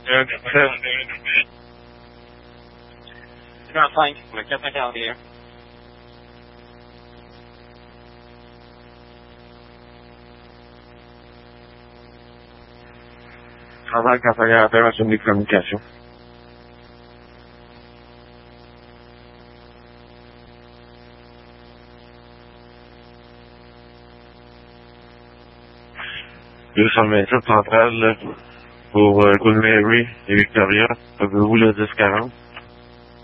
105 pour le 441. Travail 441 sur mes communications. Deux cent 227 centrale pour Queen Mary et Victoria. Avez-vous le 1040?